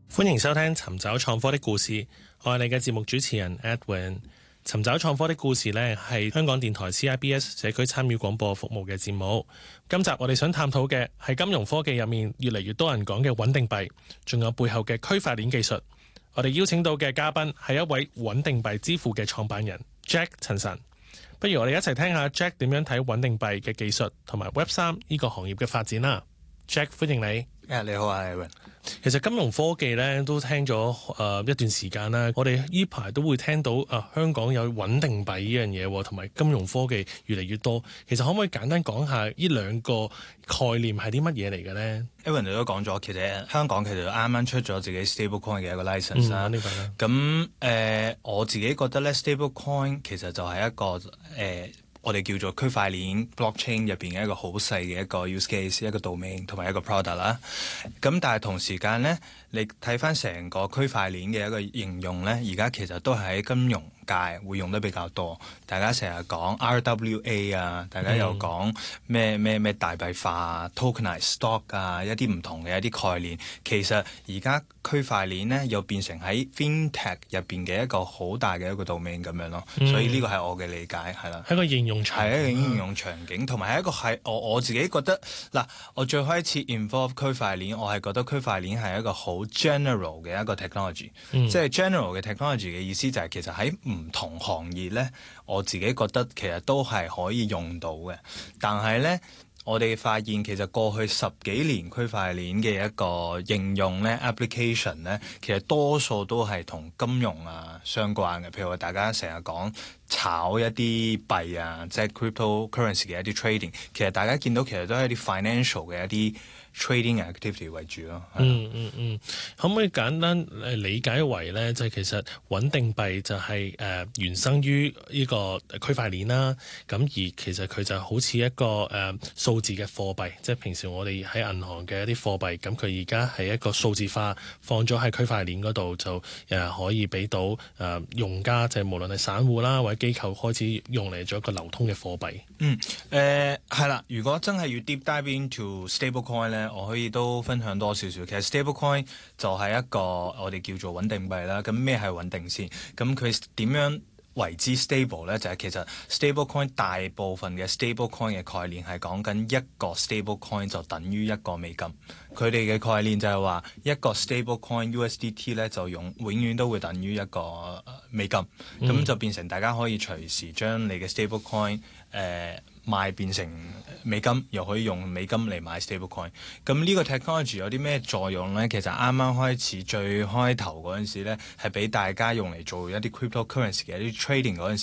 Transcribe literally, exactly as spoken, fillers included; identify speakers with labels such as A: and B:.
A: 歡迎收聽尋找創科的故事，我係你嘅節目主持人 Edwin。尋找創科的故事呢係香港電台 C I B S 社區參與廣播服務嘅節目。今集我哋想探討嘅係金融科技入面越嚟越多人講嘅穩定幣，仲有背後嘅區塊鏈技術。我哋邀請到嘅嘉賓係一位穩定幣之父嘅創辦人 Jack 陳晨。不如我哋一齊聽下 Jack 點樣睇穩定幣嘅技術同埋 Web 三呢個行業嘅發展啦。Jack， 歡迎你。
B: Yeah, 你好啊 Aaron。
A: 其實金融科技咧都聽咗誒、呃、一段時間啦，我哋呢排都會聽到啊香港有穩定幣呢樣嘢，同埋金融科技越嚟越多。其實可唔可以簡單講下呢兩個概念係啲乜嘢嚟嘅咧
B: Aaron 你都講咗，其實香港其實啱啱出咗自己 stablecoin 嘅一個 license 啦。咁誒、呃，我自己覺得咧 stablecoin 其實就係一個誒。呃我哋叫做區塊鏈 blockchain 入邊嘅一個好細嘅一個 use case， 一個 domain 同埋一個 product 啦。咁但係同時間咧，你睇翻成個區塊鏈嘅一個應用咧，而家其實都係喺金融界會用得比較多。大家成日講 R W A 啊，大家又講咩咩咩大幣化啊、tokenized stock 啊，一啲唔同嘅一啲概念。其實而家區塊鏈咧又變成喺 fintech 入邊嘅一個好大嘅一個 domain 咁樣咯。嗯、所以呢個係我嘅理解係啦。
A: 係一個應用場景，
B: 係一個應用場景，同埋係一個係我我自己覺得嗱，我最開始 involve 區塊鏈，我係覺得區塊鏈係一個好 general 嘅一個 technology，嗯、即係 general 嘅 technology 嘅意思就係其實喺唔同行業咧，我自己覺得其實都係可以用到嘅，但係咧。我哋發現其實過去十幾年區塊鏈嘅一個應用咧 application 咧，其實多數都係同金融啊相關嘅。譬如話大家成日講炒一啲幣啊，即係 cryptocurrency 嘅一啲 trading， 其實大家見到其實都係一啲 financial 嘅一啲 trading activity 為主咯。
A: 嗯嗯嗯，可唔可以簡單誒理解為咧，就係、是、其實穩定幣就係、是、誒、呃、原生於呢個區塊鏈啦。咁而其實佢就好似一個誒、呃、數字嘅貨幣，即係平時我哋喺銀行嘅一啲貨幣，咁佢而家係一個數字化放咗喺區塊鏈嗰度，就誒、呃、可以俾到誒、呃、用家，即、就、係、是、無論係散戶啦或者機構開始用嚟做一個流通嘅貨幣。
B: 嗯誒係啦，如果真係要 deep dive into stablecoin 咧，我可以都分享多少少。其實 stablecoin 就係一個我哋叫做穩定幣啦。咁咩係穩定先？咁佢點樣為之 stable 咧？就係、是、其實 stablecoin 大部分嘅 stablecoin 嘅概念係講緊一個 stablecoin 就等於一個美金。佢哋嘅概念就係話一個 stablecoin U S D T 咧就用永遠都會等於一個美金。咁、嗯、就變成大家可以隨時將你嘅 stablecoin 誒、呃賣變成美金，又可以用美金嚟買 stablecoin。咁呢個 technology 有啲咩作用咧？其實啱啱開始最開頭嗰陣時咧，係俾大家用嚟做一啲 cryptocurrency 嘅一啲 trading 嗰陣時。